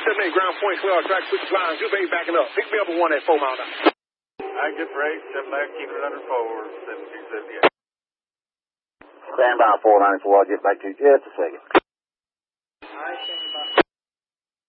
278, ground point 12, track switch line. Good baby backing up. Pick me up at 1 at 4 mile an hour. I get for 8, 7 back, keep it under 4, 7278. Stand by 494, I'll get back to you just a second. All right,